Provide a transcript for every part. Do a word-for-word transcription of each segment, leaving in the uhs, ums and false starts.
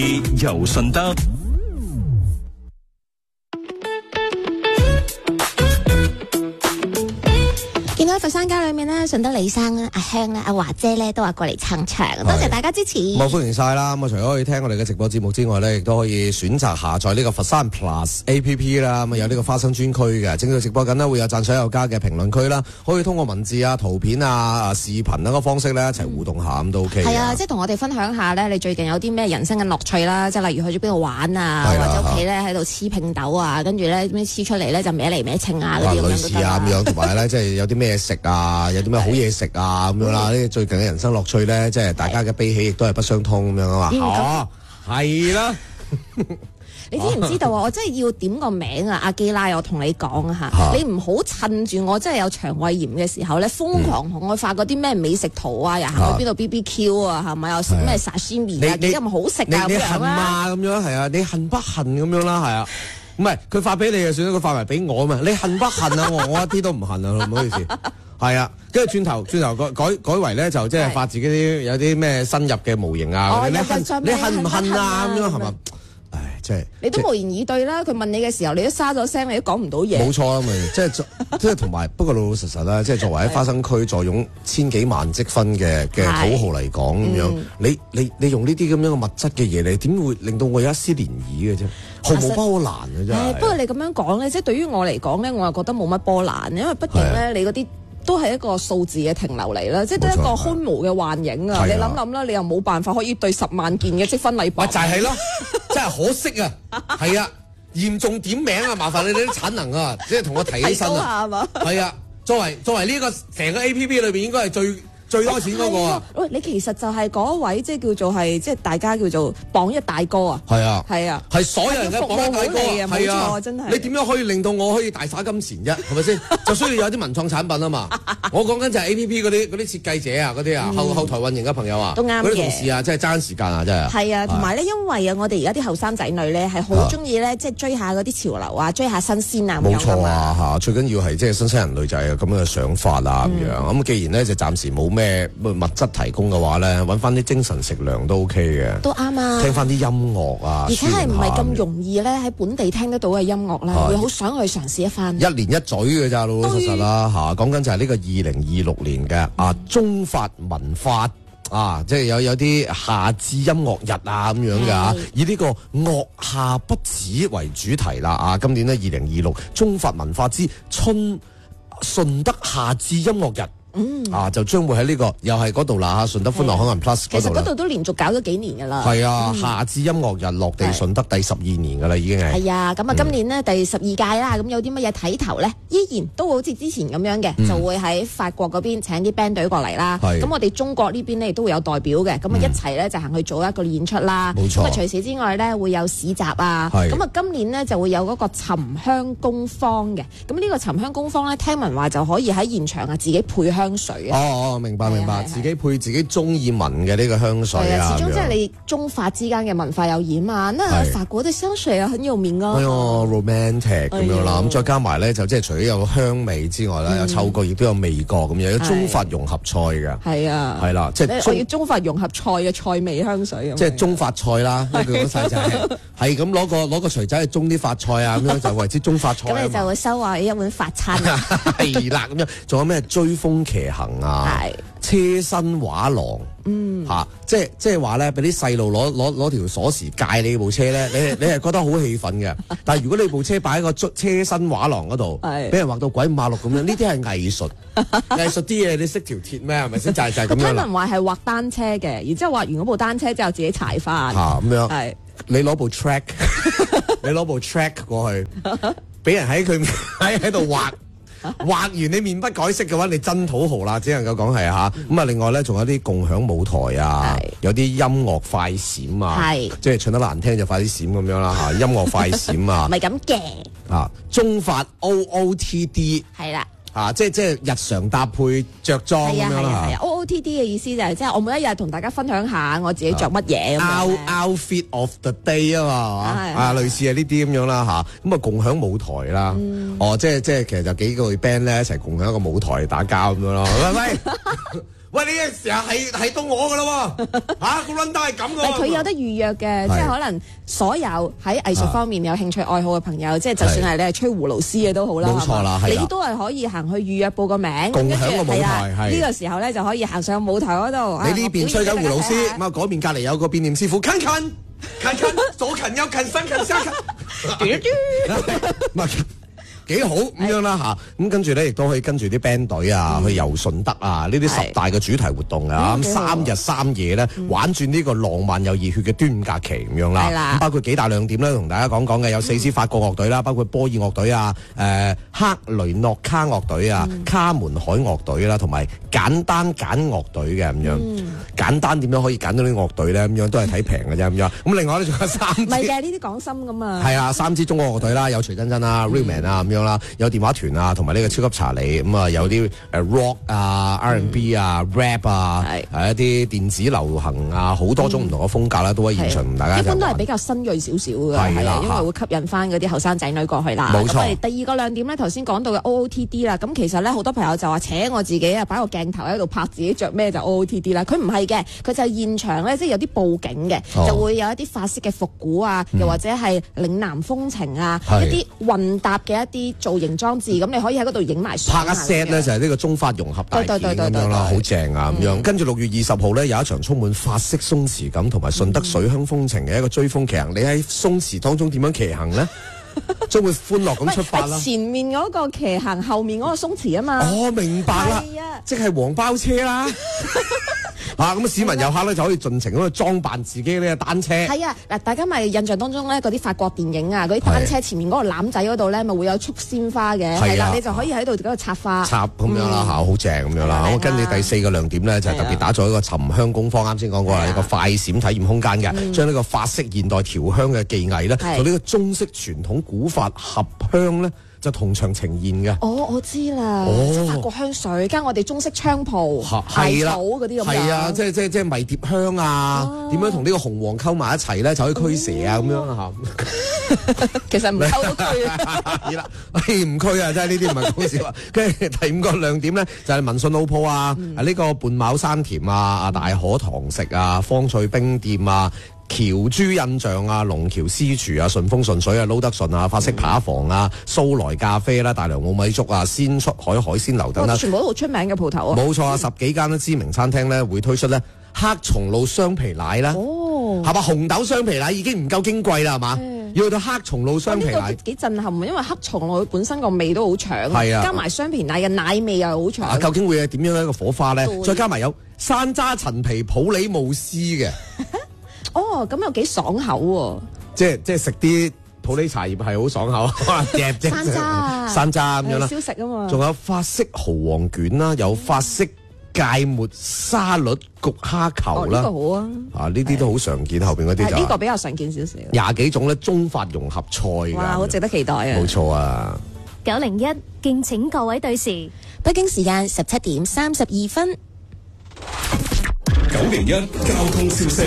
由順德。 見到喺佛山街裏面咧，順德李生咧、阿香咧、阿華姐咧都話過嚟撐場，多謝大家支持。 咁啊，歡迎晒啦！咁啊，除咗可以聽我哋嘅直播節目之外咧，亦都可以選擇下載呢個佛山 Plus A P P 啦。咁啊，有呢個花生專區嘅，正在直播緊呢，會有讚賞有加嘅評論區啦，可以通過文字啊、圖片啊、視頻等嘅方式咧一齊互動下，咁都 OK。 係啊，即係同我哋分享下咧，你最近有啲咩人生嘅樂趣啦？即係例如去咗邊度玩啊，或者屋企咧喺度黐拼豆啊，跟住咧點樣黐出嚟咧就歪嚟歪稱啊嗰啲咁樣都得。類似啊咁樣，同埋咧即係有啲咩食啊，有啲咩好嘢食啊咁樣啦。呢最近嘅人生樂趣咧，即係大家嘅悲喜亦都係不相通咁樣啊嘛。哦，係啦。 你知唔知道啊？我真係要點個名啊！阿基拉，我同你講啊嚇，你唔好趁住我真係有腸胃炎嘅時候咧，瘋狂同我發嗰啲咩美食圖啊，又行去邊度 B B Q 啊，係咪又食咩沙西米啊？幾咁好食啊？ 你你恨嘛咁樣係啊？你恨不恨咁樣啦？係啊？唔係佢發俾你就算啦，佢發埋俾我啊嘛。你恨不恨啊？我我一啲都唔恨啊，唔好意思。係啊，跟住轉頭轉頭改改改為咧就即係發自己啲有啲咩新入嘅模型啊。你恨你恨唔恨啊？咁樣係嘛？唉，即係你都無言以對啦。佢問你嘅時候，你都沙咗聲，你都講唔到嘢。 冇錯啊，咪即係即係同埋，不過老老實實啦，即係作為喺花生區坐擁千幾萬積分嘅嘅土豪嚟講咁樣，你你你用呢啲咁樣嘅物質嘅嘢，你點會令到我有一絲漣漪嘅啫？毫無波瀾嘅啫。 不過你咁樣講咧，即係對於我嚟講咧，我又覺得冇乜波瀾，因為畢竟咧，你嗰啲都係一個數字嘅停留嚟啦，即係都係一個虛無嘅幻影啊！你諗諗啦，你又冇辦法可以對十萬件嘅積分禮品。 就係咯，真係可惜啊！係啊，嚴重點名啊！麻煩你哋啲產能啊，即係同我提起身啊！係啊，作為作為呢個成個 A P P 裏邊應該係最最多錢嗰個啊！ 喂，你其實就係嗰位即係叫做係即係大家叫做榜一大哥啊！ 係啊， 係啊， 係所有人嘅榜一大哥啊！ 係啊，真係你點樣可以令到我可以大灑金錢啫？係咪先？就需要有啲文創產品啊嘛！我講緊就係 A P P 嗰啲嗰啲設計者啊，嗰啲啊後後台運營嘅朋友啊， 都啱嘅。 嗰啲同事啊，真係爭時間啊，真係。 係啊，同埋咧，因為啊，我哋而家啲後生仔女咧係好中意咧，即係追下嗰啲潮流啊，追下新鮮啊咁樣。冇錯啊，嚇！最緊要係即係新西人類就係咁樣嘅想法啊咁樣。咁既然咧就暫時冇咩物質提供嘅話咧，揾翻啲精神食糧都 OK 嘅。 都啱啊！ 聽翻啲音樂啊， 而且係唔係咁容易咧？喺本地聽得到嘅音樂咧，會好想去嘗試一番。 一年一嘴嘅咋，老老實實啦嚇。講緊就係呢個二零二六年嘅啊中法文化啊，即係有有啲夏至音樂日啊咁樣㗎，以呢個樂夏不止為主題啦啊！今年呢，二零二六中法文化之春順德夏至音樂日。嗯，啊，就將會喺呢、這個又係嗰度啦嚇，順德歡樂海岸 Plus 嗰度。 其實嗰度都連續搞咗幾年㗎啦。 係啊，夏至、嗯、音樂日落地順德第十二年㗎啦，已經係。係啊，咁啊，今年呢，嗯、第十二屆啦，咁有啲乜嘢睇頭咧？依然都好似之前咁樣嘅，嗯、就會喺法國嗰邊請啲 band 隊過嚟啦。咁是我哋中國呢邊呢，亦都會有代表嘅，咁啊一齊咧就行去做一個演出啦。冇錯。咁啊除此之外咧，會有市集啊。咁啊是今年呢，就會有嗰個沉香工坊嘅。咁呢個沉香工坊咧，聽聞話就可以喺現場啊自己配香水啊。哦哦，明白明白，自己配自己中意聞嘅呢個香水啊。 始終即係你中法之間嘅文化有染啊。那法國嘅香水啊很有名啊。 哎呀 romantic 咁樣啦，咁再加埋咧就即係除咗有香味之外咧，有嗅覺亦都有味覺咁樣，有中法融合菜嘅。係啊，係啦，即係我要中法融合菜嘅菜味香水。 即係中法菜啦，一句講晒就係係咁攞個攞個錘仔去中啲法菜啊，咁樣就為之中法菜。 咁你就會收穫一碗法餐。 係啦，咁樣仲有咩追風騎行啊？係車身畫廊，嗯吓、啊，即係即係話咧，俾啲細路攞攞攞條鎖匙戒你部車咧，你你係覺得好氣憤嘅。但係如果你部車擺喺個車身畫廊嗰度，係俾人畫到鬼五馬六咁樣，呢啲係藝術，藝術啲嘢你識條鐵咩？係咪先？就係就係咁樣啦。 聽聞話係畫單車嘅，然之後畫完嗰部單車之後自己踩翻， 吓咁樣。 係你攞部 track， 你攞部 track 過去，俾人喺佢喺喺度畫。畫完你面不改色嘅話，你真土豪啦！只能夠講係吓。咁啊，另外咧仲有啲共享舞台啊，有啲音樂快閃啊，即係唱得難聽就快啲閃咁樣啦吓。音樂快閃啊， 唔係咁嘅啊，中法 O O T D 係啦。啊，即係即係日常搭配着裝咁樣啦嚇。 O O T D 嘅意思就係即係我每一日同大家分享下我自己着乜嘢咁樣。 Outfit of the day 啊嘛，啊類似係呢啲咁樣啦嚇。咁啊共享舞台啦，哦即係即係其實就幾個 band 咧一齊共享一個舞台打交咁樣咯。喂喂喂，你嘅時候係係到我噶啦喎，嚇個 run down 係咁噶。 但佢有得預約嘅，即係可能所有喺藝術方面有興趣愛好嘅朋友，即係就算係你係吹葫蘆絲嘅都好啦， 冇錯啦， 你都係可以行去預約報個名， 共享個舞台係呢個時候咧就可以行上舞台嗰度。 你呢邊吹緊葫蘆絲，咁啊嗰邊隔離有個變臉師傅，近近近近左近右近身近身近。幾好咁樣啦嚇，咁跟住咧亦都可以跟住啲 band 隊啊、嗯、去遊順德啊，呢啲十大嘅主題活動啊，咁、嗯、三日三夜咧、嗯、玩轉呢個浪漫又熱血嘅端午假期咁樣啦。咁包括幾大亮點咧，同大家講講嘅有四支法國樂隊啦，包括波爾樂隊啊、誒、呃、克雷諾卡樂隊啊、嗯、卡門海樂隊啦，同埋簡單揀樂隊嘅咁樣。嗯、簡單點樣可以揀到啲樂隊咧？咁樣都係睇平嘅啫咁樣。咁另外咧仲有三支，唔係嘅呢啲講心咁啊。係啊，三支中國樂隊啦，有徐真真啊、Realman 啊咁樣啦，有電話團啊，同埋呢個超級查理咁啊，有啲誒 rock 啊、R and B 啊、嗯、rap 啊，係係一啲電子流行啊，好多種唔同嘅風格啦，都喺現場同大家一般都係比較新鋭少少嘅，係啦，因為會吸引翻嗰啲後生仔女過去啦。冇錯。第二個亮點咧，頭先講到嘅 O O T D 啦，咁其實咧好多朋友就話，扯我自己啊，擺個鏡頭喺度拍自己着咩就 O O T D 啦。佢唔係嘅，佢就係現場咧，即係有啲佈景嘅，哦、就會有一啲法式嘅復古啊，又或者係嶺南風情啊，嗯、一啲混搭嘅一啲造型裝置，咁你可以喺嗰度影埋相。拍一 set 咧就係呢個中法融合大片咁樣啦，好正啊咁樣。跟住六月二十號咧有一場充滿法式鬆弛感同埋順德水鄉風情嘅一個追風騎行，你喺鬆弛當中點樣騎行呢？將會歡樂咁出發啦！前面嗰個騎行，後面嗰個鬆弛啊嘛。哦，明白啦，即係黃包車啦。啊，咁市民遊客咧就可以盡情咁去裝扮自己呢個單車。係啊，嗱，大家咪印象當中咧，嗰啲法國電影啊，嗰啲單車前面嗰個籃仔嗰度咧，咪會有束鮮花嘅。係啦，你就可以喺度嗰度插花。插咁樣啦嚇，好正咁樣啦。我跟住第四個亮點咧，就係特別打造一個沉香工坊，啱先講過啦，一個快閃體驗空間嘅，將呢個法式現代調香嘅技藝咧，同呢個中式傳統古法合香咧，就同場呈現嘅。哦，我知啦，即係法國香水加我哋中式菖蒲、艾草嗰啲咁樣。係啊，即係即係即係迷迭香啊，點樣同呢個紅黃溝埋一齊咧，就可以驅邪啊咁樣嚇。其實唔溝都驅啊。係啦，唔驅啊，真係呢啲唔係講笑啊。跟住第五個亮點咧，就係民信老鋪啊，呢個半卯山田啊、啊大可堂食啊、方翠冰店啊。喬珠印象啊、龍橋私廚啊、順風順水啊、撈得順啊、法式扒房啊、蘇萊咖啡啦、大良澳米粥啊、鮮出海海鮮樓等等，全部都好出名嘅鋪頭啊！冇錯啊，十幾間知名餐廳咧會推出咧黑松露雙皮奶啦，哦，係嘛？紅豆雙皮奶已經唔夠矜貴啦，係嘛？嗯、要去到黑松露雙皮奶，幾、哦這個、震撼啊！因為黑松露佢本身個味都好長，係啊，加埋雙皮奶嘅奶味又好長、啊。究竟會係點樣一個火花咧？對再加埋有山楂陳皮普洱慕斯嘅。哦，咁又幾爽口喎！即係即係食啲普洱茶葉係好爽口，夾隻山楂，山楂咁樣啦，燒食啊嘛！仲有法式蠔皇卷啦，有法式芥末沙律焗蝦球啦，呢個好啊！啊，呢啲都好常見，後邊嗰啲就呢個比較常見少少。廿幾種咧，中法融合菜㗎，哇，好值得期待啊！冇錯啊！ 九零一，敬請各位對時， 北京時間十七點三十二分。 九零一交通消息。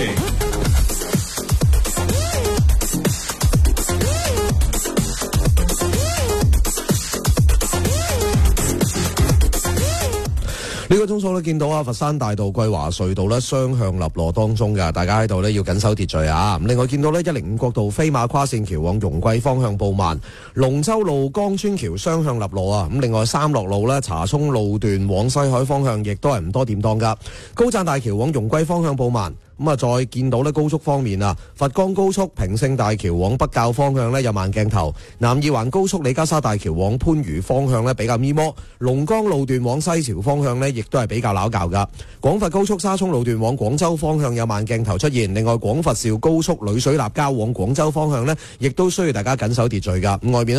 呢個鐘數咧見到啊，佛山大道桂華隧道咧雙向立落當中嘅，大家喺度咧要緊守秩序啊！另外見到咧一零五國道飛馬跨線橋往容桂方向報慢，龍州路江村橋雙向立落啊！咁另外三樂路咧查涌路段往西海方向亦都係唔多掂當噶，高贊大橋往容桂方向報慢。咁啊，再見到咧高速方面啊，佛岡高速平勝大橋往北滘方向咧有慢鏡頭，南二環高速李家沙大橋往番禺方向咧比較咪摩，龍江路段往西樵方向咧亦都係比較拗撬噶，廣佛高速沙涌路段往廣州方向有慢鏡頭出現，另外廣佛肇高速呂水立交往廣州方向咧亦都需要大家緊守秩序噶，咁外邊